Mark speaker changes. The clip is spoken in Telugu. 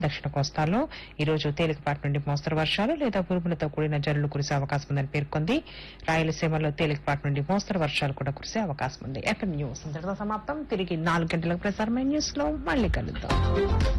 Speaker 1: దక్షిణ కోస్తాలో ఈ రోజు తేలికపాటి నుండి మోస్తరు వర్షాలు లేదా ఉరుములతో కూడిన జల్లులు కురిసే అవకాశం ఉందని పేర్కొంది. రాయలసీమలో తేలికపాటి నుండి మోస్తరు వర్షాలు కూడా కురిసే అవకాశం ఉంది. ఎఫ్ఎం న్యూస్ ఇంతటితో సమాప్తం. తిరిగి 4 గంటలకు ప్రసారమైన న్యూస్ లో మళ్ళీ కలుద్దాం.